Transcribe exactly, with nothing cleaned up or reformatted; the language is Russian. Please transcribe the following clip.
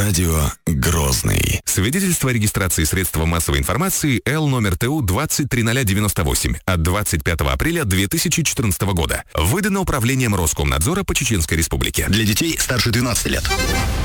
Радио Грозный. Свидетельство о регистрации средства массовой информации Л номер ТУ двадцать три ноль девяносто восемь от двадцать пятого апреля две тысячи четырнадцатого года. Выдано Управлением Роскомнадзора по Чеченской Республике. Для детей старше двенадцати лет.